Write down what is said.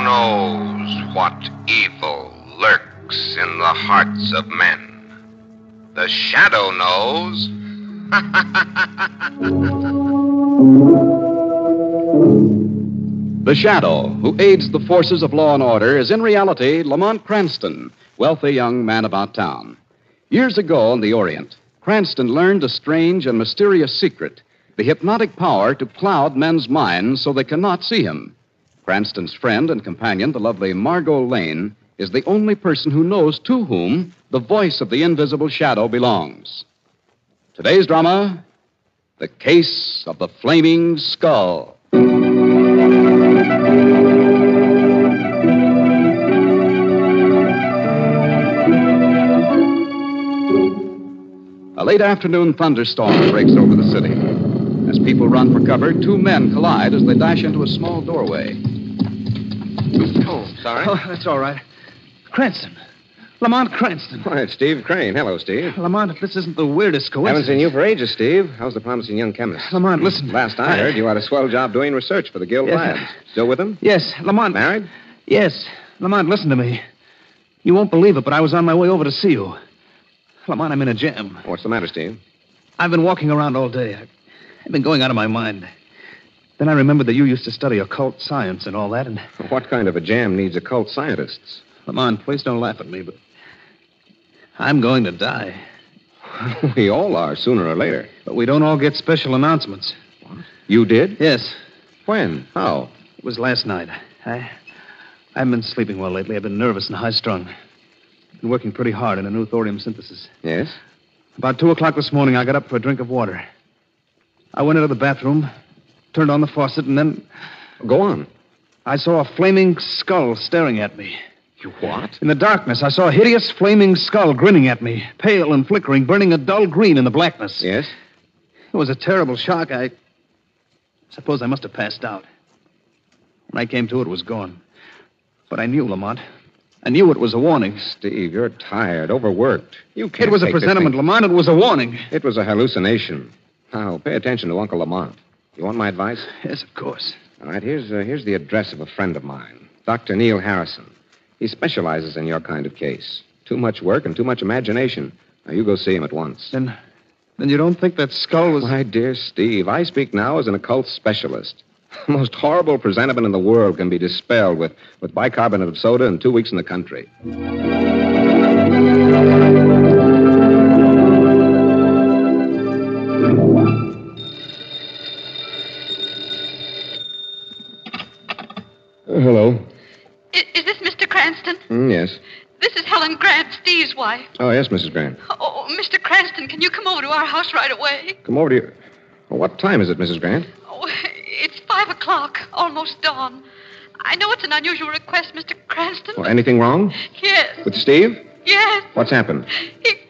knows what evil lurks in the hearts of men. The Shadow knows. The Shadow, who aids the forces of law and order, is in reality Lamont Cranston, wealthy young man about town. Years ago in the Orient, Cranston learned a strange and mysterious secret, the hypnotic power to cloud men's minds so they cannot see him. Cranston's friend and companion, the lovely Margot Lane, is the only person who knows to whom the voice of the invisible shadow belongs. Today's drama, The Case of the Flaming Skull. A late afternoon thunderstorm breaks over the city. As people run for cover, two men collide as they dash into a small doorway. Oh, sorry. Oh, that's all right. Cranston. Lamont Cranston. Why, it's Steve Crane. Hello, Steve. Lamont, if this isn't the weirdest coincidence. Haven't seen you for ages, Steve. How's the promising young chemist? Lamont, listen. Last I heard, you had a swell job doing research for the Guild Yes, Labs. Still with them? Yes, Lamont. Married? Yes. Lamont, listen to me. You won't believe it, but I was on my way over to see you. Lamont, I'm in a jam. What's the matter, Steve? I've been walking around all day. I've been going out of my mind. Then I remembered that you used to study occult science and all that, and... What kind of a jam needs occult scientists? Lamont, please don't laugh at me, but... I'm going to die. We all are, sooner or later. But we don't all get special announcements. What? You did? Yes. When? How? It was last night. I haven't been sleeping well lately. I've been nervous and high-strung. Been working pretty hard in a new thorium synthesis. Yes? About 2 o'clock this morning, I got up for a drink of water. I went into the bathroom, turned on the faucet, and then... Go on. I saw a flaming skull staring at me. You what? In the darkness, I saw a hideous flaming skull grinning at me, pale and flickering, burning a dull green in the blackness. Yes? It was a terrible shock. I suppose I must have passed out. When I came to, it was gone. But I knew, Lamont. I knew it was a warning. Steve, you're tired, overworked. You can't It was a take this presentiment, thing- Lamont. It was a warning. It was a hallucination. Now, pay attention to Uncle Lamont. You want my advice? Yes, of course. All right, here's the address of a friend of mine, Dr. Neil Harrison. He specializes in your kind of case. Too much work and too much imagination. Now, you go see him at once. Then you don't think that skull was... My dear Steve, I speak now as an occult specialist. The most horrible presentiment in the world can be dispelled with bicarbonate of soda in 2 weeks in the country. Hello. Is this Mr. Cranston? Yes. This is Helen Grant, Steve's wife. Oh, yes, Mrs. Grant. Oh, Mr. Cranston, can you come over to our house right away? Come over to you. Well, what time is it, Mrs. Grant? Oh, it's 5 o'clock, almost dawn. I know it's an unusual request, Mr. Cranston. Well, anything wrong? Yes. With Steve? Yes. What's happened? He